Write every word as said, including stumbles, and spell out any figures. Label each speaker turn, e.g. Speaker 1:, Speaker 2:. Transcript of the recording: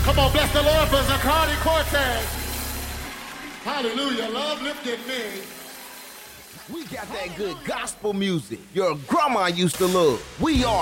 Speaker 1: Come on, bless the Lord for Zacardi Cortez. Hallelujah, love lifted me.
Speaker 2: We got that good gospel music your grandma used to love. We are